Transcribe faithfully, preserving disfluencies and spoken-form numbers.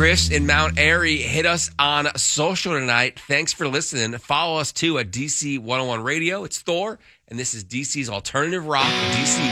Chris in Mount Airy. Hit us on social tonight. Thanks for listening. Follow us, too, at D C one oh one Radio. It's Thor, and this is D C's Alternative Rock, D C